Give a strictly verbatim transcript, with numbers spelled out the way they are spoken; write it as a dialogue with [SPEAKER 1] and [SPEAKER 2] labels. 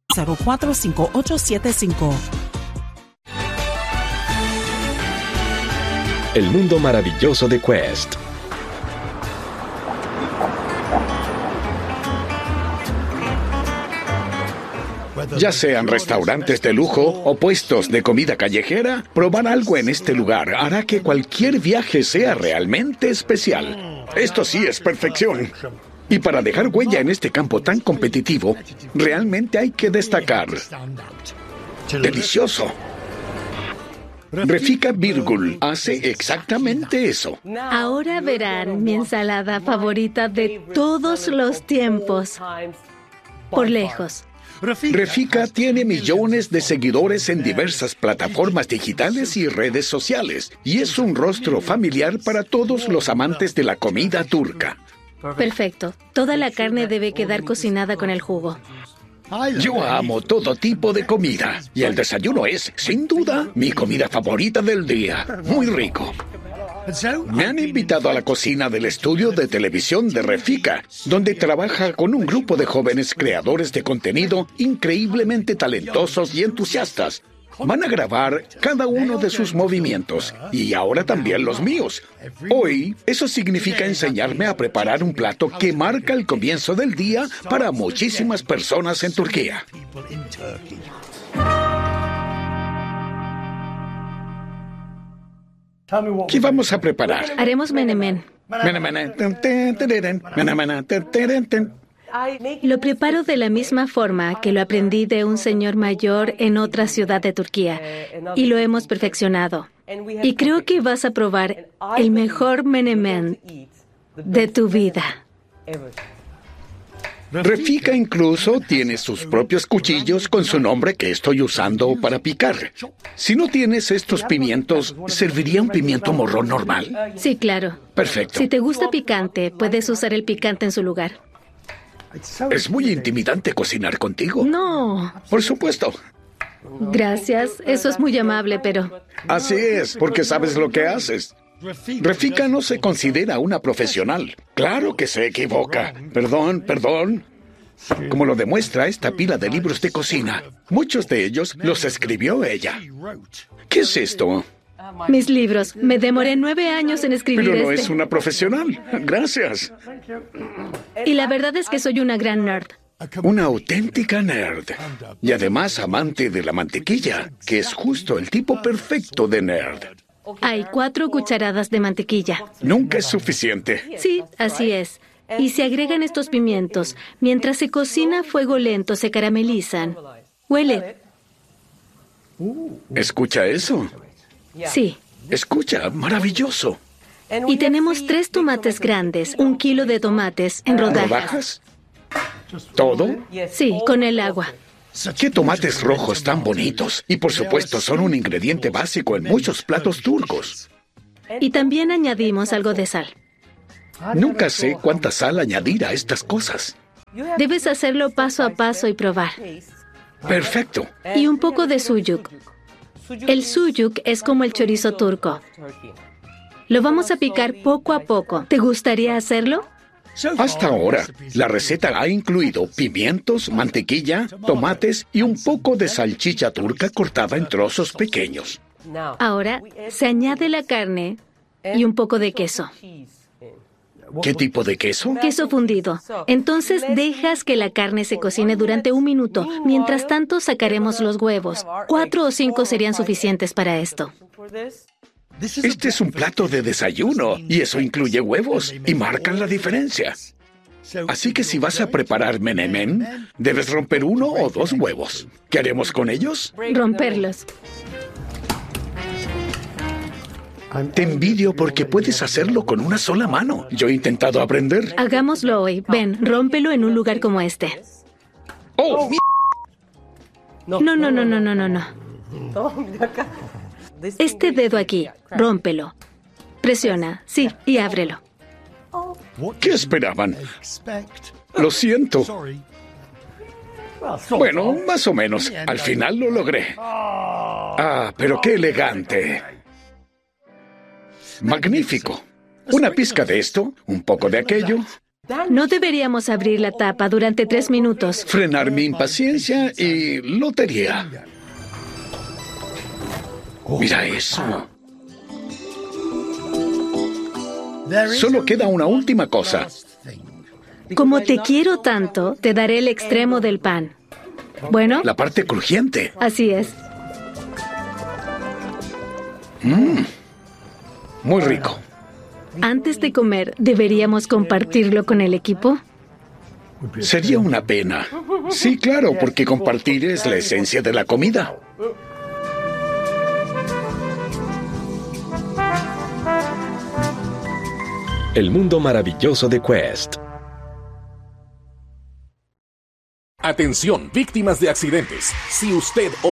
[SPEAKER 1] cero cuatro cinco ocho siete cinco.
[SPEAKER 2] El mundo maravilloso de Quest.
[SPEAKER 3] Ya sean restaurantes de lujo o puestos de comida callejera, probar algo en este lugar hará que cualquier viaje sea realmente especial. Esto sí es perfección. Y para dejar huella en este campo tan competitivo, realmente hay que destacar. ¡Delicioso! Refika Birgul hace exactamente eso.
[SPEAKER 4] Ahora verán mi ensalada favorita de todos los tiempos. Por lejos.
[SPEAKER 3] Refika tiene millones de seguidores en diversas plataformas digitales y redes sociales, y es un rostro familiar para todos los amantes de la comida turca.
[SPEAKER 4] Perfecto. Toda la carne debe quedar cocinada con el jugo.
[SPEAKER 3] Yo amo todo tipo de comida, y el desayuno es, sin duda, mi comida favorita del día. Muy rico. Me han invitado a la cocina del estudio de televisión de Refika, donde trabaja con un grupo de jóvenes creadores de contenido increíblemente talentosos y entusiastas. Van a grabar cada uno de sus movimientos, y ahora también los míos. Hoy, eso significa enseñarme a preparar un plato que marca el comienzo del día para muchísimas personas en Turquía. ¿Qué vamos a preparar?
[SPEAKER 4] Haremos menemen. Lo preparo de la misma forma que lo aprendí de un señor mayor en otra ciudad de Turquía, y lo hemos perfeccionado. Y creo que vas a probar el mejor menemen de tu vida.
[SPEAKER 3] Refika incluso tiene sus propios cuchillos con su nombre que estoy usando para picar. Si no tienes estos pimientos, ¿serviría un pimiento morrón normal?
[SPEAKER 4] Sí, claro.
[SPEAKER 3] Perfecto.
[SPEAKER 4] Si te gusta picante, puedes usar el picante en su lugar.
[SPEAKER 3] Es muy intimidante cocinar contigo.
[SPEAKER 4] No.
[SPEAKER 3] Por supuesto.
[SPEAKER 4] Gracias. Eso es muy amable, pero...
[SPEAKER 3] Así es, porque sabes lo que haces. Refika no se considera una profesional. Claro que se equivoca. Perdón, perdón. Como lo demuestra esta pila de libros de cocina. Muchos de ellos los escribió ella. ¿Qué es esto?
[SPEAKER 4] Mis libros. Me demoré nueve años en escribir
[SPEAKER 3] Pero no
[SPEAKER 4] este.
[SPEAKER 3] es una profesional. Gracias.
[SPEAKER 4] Y la verdad es que soy una gran nerd.
[SPEAKER 3] Una auténtica nerd. Y además amante de la mantequilla, que es justo el tipo perfecto de nerd.
[SPEAKER 4] Hay cuatro cucharadas de mantequilla.
[SPEAKER 3] Nunca es suficiente.
[SPEAKER 4] Sí, así es. Y se agregan estos pimientos. Mientras se cocina a fuego lento, se caramelizan. Huele.
[SPEAKER 3] ¿Escucha eso?
[SPEAKER 4] Sí.
[SPEAKER 3] Escucha, maravilloso.
[SPEAKER 4] Y tenemos tres tomates grandes, un kilo de tomates en rodajas.
[SPEAKER 3] ¿Rodajas? ¿Todo?
[SPEAKER 4] Sí, con el agua.
[SPEAKER 3] ¡Qué tomates rojos tan bonitos! Y por supuesto son un ingrediente básico en muchos platos turcos.
[SPEAKER 4] Y también añadimos algo de sal.
[SPEAKER 3] Nunca sé cuánta sal añadir a estas cosas.
[SPEAKER 4] Debes hacerlo paso a paso y probar.
[SPEAKER 3] Perfecto.
[SPEAKER 4] Y un poco de suyuk. El suyuk es como el chorizo turco. Lo vamos a picar poco a poco. ¿Te gustaría hacerlo?
[SPEAKER 3] Hasta ahora, la receta ha incluido pimientos, mantequilla, tomates y un poco de salchicha turca cortada en trozos pequeños.
[SPEAKER 4] Ahora se añade la carne y un poco de queso.
[SPEAKER 3] ¿Qué tipo de queso?
[SPEAKER 4] Queso fundido. Entonces dejas que la carne se cocine durante un minuto. Mientras tanto sacaremos los huevos. Cuatro o cinco serían suficientes para esto.
[SPEAKER 3] Este es un plato de desayuno y eso incluye huevos y marcan la diferencia. Así que si vas a preparar menemen, debes romper uno o dos huevos. ¿Qué haremos con ellos?
[SPEAKER 4] Romperlos.
[SPEAKER 3] Te envidio porque puedes hacerlo con una sola mano. Yo he intentado aprender.
[SPEAKER 4] Hagámoslo hoy. Ven, rómpelo en un lugar como este.
[SPEAKER 3] ¡Oh!
[SPEAKER 4] No, no, no, no, no, no, no. Este dedo aquí, rómpelo. Presiona, sí, y ábrelo.
[SPEAKER 3] ¿Qué esperaban? Lo siento. Bueno, más o menos. Al final lo logré. Ah, pero qué elegante. Magnífico. Una pizca de esto, un poco de aquello.
[SPEAKER 4] No deberíamos abrir la tapa durante tres minutos.
[SPEAKER 3] Frenar mi impaciencia y lotería. Mira eso. Solo queda una última cosa.
[SPEAKER 4] Como te quiero tanto, te daré el extremo del pan. Bueno,
[SPEAKER 3] La parte crujiente.
[SPEAKER 4] así es.
[SPEAKER 3] Mmm. Muy rico.
[SPEAKER 4] Antes de comer, ¿deberíamos compartirlo con el equipo?
[SPEAKER 3] Sería una pena. Sí, claro, porque compartir es la esencia de la comida.
[SPEAKER 2] El mundo maravilloso de Quest.
[SPEAKER 5] Atención, víctimas de accidentes. Si usted o